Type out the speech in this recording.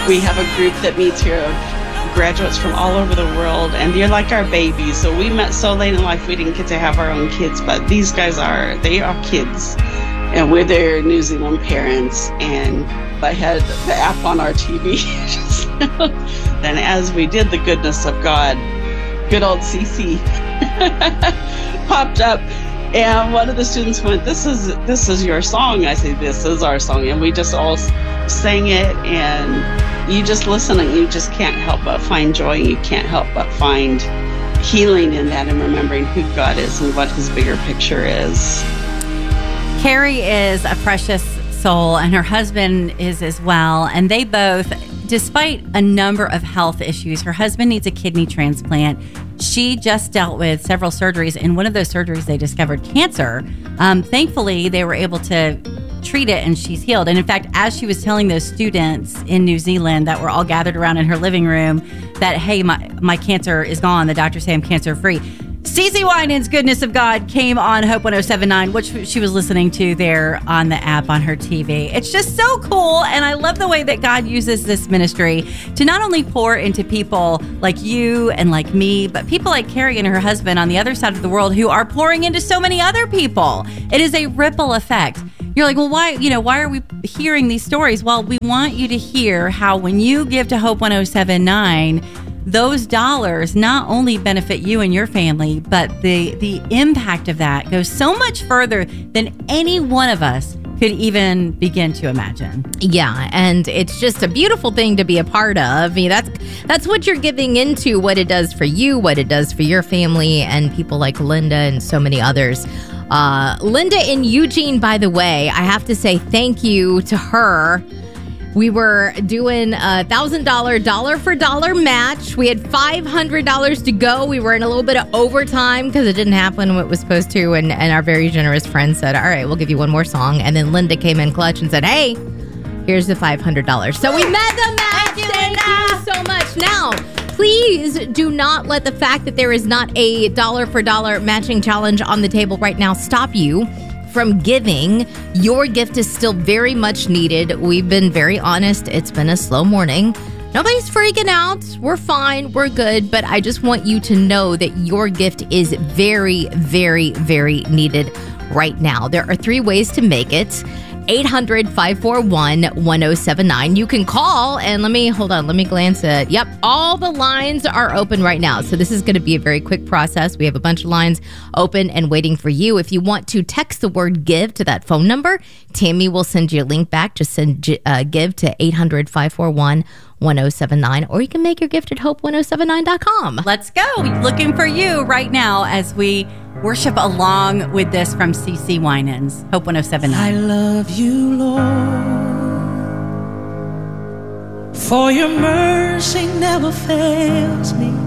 We have a group that meets here of graduates from all over the world, and they're like our babies. So we met so late in life, we didn't get to have our own kids, but these guys they are kids, and we're their New Zealand parents. And I had the app on our TV. Then as we did the goodness of God, good old CC popped up, and one of the students went, this is your song. I say, this is our song. And we just all sang it, and you just listen and you just can't help but find joy. You can't help but find healing in that, and remembering who God is and what his bigger picture is. Carrie is a precious soul, and her husband is as well. And they both, despite a number of health issues, her husband needs a kidney transplant. She just dealt with several surgeries. In one of those surgeries, they discovered cancer. Thankfully, they were able to treat it, and she's healed. And in fact, as she was telling those students in New Zealand that were all gathered around in her living room that, hey, my cancer is gone, the doctors say I'm cancer free, CeCe Winans' Goodness of God came on Hope 107.9, which she was listening to there on the app on her TV. It's just so cool, and I love the way that God uses this ministry to not only pour into people like you and like me, but people like Carrie and her husband on the other side of the world who are pouring into so many other people. It is a ripple effect. You're like, well, why are we hearing these stories? Well, we want you to hear how when you give to Hope 107.9, those dollars not only benefit you and your family, but the impact of that goes so much further than any one of us could even begin to imagine. Yeah, and it's just a beautiful thing to be a part of. I mean, that's what you're giving into, what it does for you, what it does for your family, and people like Linda and so many others. Linda in Eugene, by the way, I have to say thank you to her. We were doing a $1,000 dollar for dollar match. We had $500 to go. We were in a little bit of overtime because it didn't happen when it was supposed to. And our very generous friend said, all right, we'll give you one more song. And then Linda came in clutch and said, hey, here's the $500. So we met the match. Thank you so much. Now, please do not let the fact that there is not a dollar for dollar matching challenge on the table right now stop you from giving. Your gift is still very much needed. We've been very honest. It's been a slow morning. Nobody's freaking out. We're fine. We're good. But I just want you to know that your gift is very, very, very needed right now. There are 3 ways to make it. 800-541-1079. You can call and let me glance at, yep, all the lines are open right now. So this is going to be a very quick process. We have a bunch of lines open and waiting for you. If you want to text the word give to that phone number, Tammy will send you a link back. Just send give to 800-541-1079, or you can make your gift at hope1079.com. Let's go. Looking for you right now as we worship along with this from CeCe Winans, Hope 107.9. I love you, Lord, for your mercy never fails me.